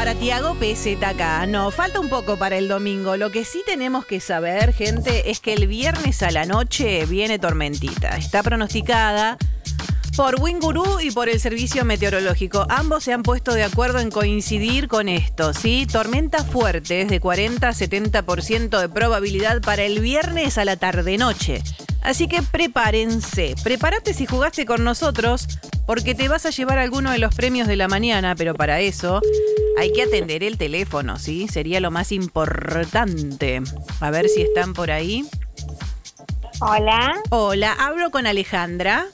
para Tiago PZK. No, falta un poco para el domingo. Lo que sí tenemos que saber, gente, es que el viernes a la noche viene tormentita. Está pronosticada por Winguru y por el servicio meteorológico. Ambos se han puesto de acuerdo en coincidir con esto, ¿sí? Tormentas fuertes de 40 a 70% de probabilidad para el viernes a la tarde-noche. Así que prepárense. Prepárate si jugaste con nosotros, porque te vas a llevar alguno de los premios de la mañana, pero para eso hay que atender el teléfono, ¿sí? Sería lo más importante. A ver si están por ahí. Hola. Hola, hablo con Alejandra.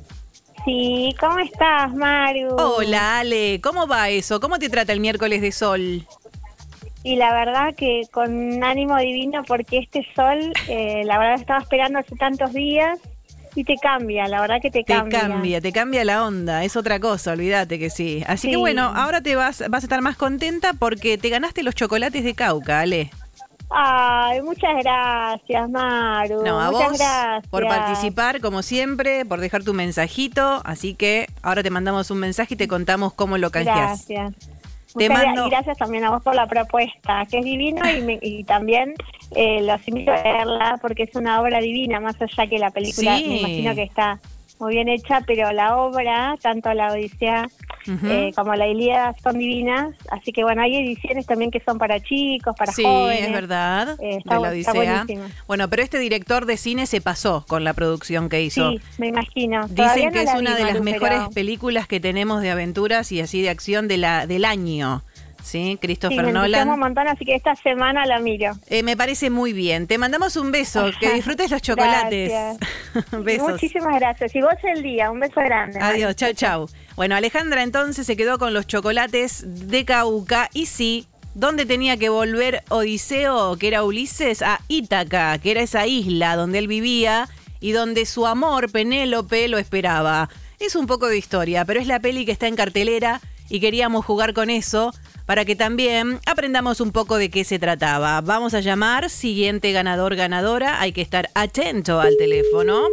Sí, ¿cómo estás, Maru? Hola, Ale, ¿cómo va eso? ¿Cómo te trata el miércoles de sol? Y la verdad que con ánimo divino, porque este sol, la verdad estaba esperando hace tantos días y te cambia, la verdad que te cambia. Te cambia la onda, es otra cosa, olvídate que sí. Así que bueno, ahora te vas a estar más contenta porque te ganaste los chocolates de Cauca, Ale. Ay, muchas gracias, Maru. No, a muchas vos gracias por participar, como siempre, por dejar tu mensajito. Así que ahora te mandamos un mensaje y te contamos cómo lo canjeás. Gracias. Y gracias también a vos por la propuesta, que es divino, y también los invito a verla porque es una obra divina, más allá que la película, sí. Me imagino que está muy bien hecha, pero la obra, tanto la Odisea como la Ilíada son divinas, así que bueno, hay ediciones también que son para chicos, para jóvenes. Sí, es verdad, está, de la Odisea. Está buenísimo. Bueno, pero este director de cine se pasó con la producción que hizo. Sí, me imagino. Dicen que es una de las mejores películas que tenemos de aventuras y así de acción del año. Sí, Christopher Nolan. Me entusiasma un montón, así que esta semana la miro. Me parece muy bien. Te mandamos un beso, que disfrutes los chocolates. Besos. Muchísimas gracias. Y vos el día, un beso grande. Adiós, chau, chau. Bueno, Alejandra entonces se quedó con los chocolates de Cauca y sí, ¿dónde tenía que volver Odiseo, que era Ulises? A Ítaca, que era esa isla donde él vivía y donde su amor, Penélope, lo esperaba. Es un poco de historia, pero es la peli que está en cartelera y queríamos jugar con eso para que también aprendamos un poco de qué se trataba. Vamos a llamar, siguiente ganador, ganadora. Hay que estar atento al teléfono.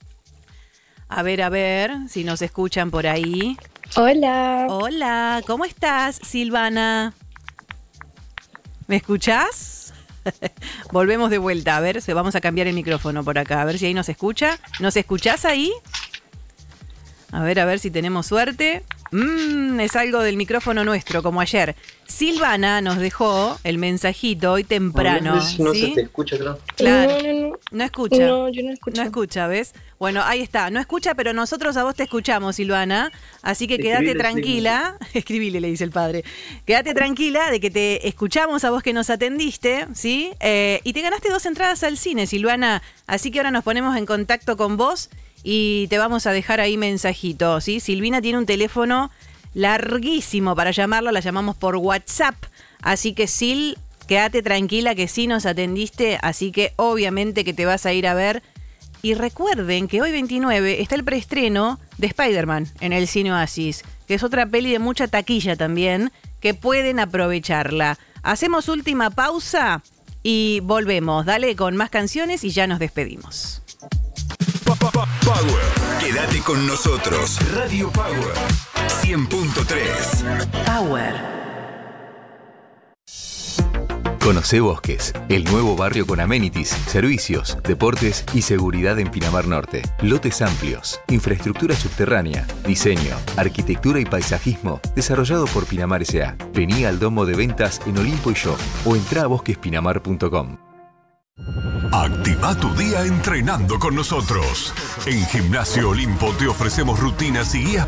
A ver si nos escuchan por ahí. Hola. Hola, ¿cómo estás, Silvana? ¿Me escuchás? Volvemos de vuelta, a ver, vamos a cambiar el micrófono por acá, a ver si ahí nos escucha. ¿Nos escuchás ahí? A ver si tenemos suerte. Es algo del micrófono nuestro, como ayer. Silvana nos dejó el mensajito hoy temprano. No ¿sí? se te escucha, creo. Claro. No escucha. No, yo no escucho. No escucha, ¿ves? Bueno, ahí está. No escucha, pero nosotros a vos te escuchamos, Silvana. Así que quédate tranquila. Escribile, le dice el padre. Quédate tranquila de que te escuchamos a vos que nos atendiste, ¿sí? Y te ganaste 2 entradas al cine, Silvana. Así que ahora nos ponemos en contacto con vos y te vamos a dejar ahí mensajito, ¿sí? Silvina tiene un teléfono larguísimo para llamarla, la llamamos por WhatsApp. Así que, Sil, quédate tranquila que sí nos atendiste, así que obviamente que te vas a ir a ver. Y recuerden que hoy 29 está el preestreno de Spider-Man en el Cine Oasis, que es otra peli de mucha taquilla también, que pueden aprovecharla. Hacemos última pausa y volvemos. Dale con más canciones y ya nos despedimos. Power. Quédate con nosotros. Radio Power 100.3. Power. Conocé Bosques, el nuevo barrio con amenities, servicios, deportes y seguridad en Pinamar Norte. Lotes amplios, infraestructura subterránea, diseño, arquitectura y paisajismo, desarrollado por Pinamar S.A. Vení al domo de ventas en Olimpo y Shop o entrá a bosquespinamar.com. Activa tu día entrenando con nosotros. En Gimnasio Olimpo te ofrecemos rutinas y guías